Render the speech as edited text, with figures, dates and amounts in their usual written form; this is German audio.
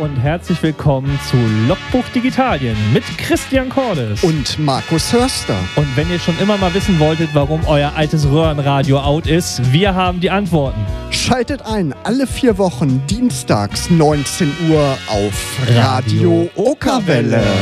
und herzlich willkommen zu Logbuch Digitalien mit Christian Cordes und Markus Hörster. Und wenn ihr schon immer mal wissen wolltet, warum euer altes Röhrenradio out ist, wir haben die Antworten. Schaltet ein, alle 4 Wochen, dienstags 19 Uhr auf Radio Okerwelle.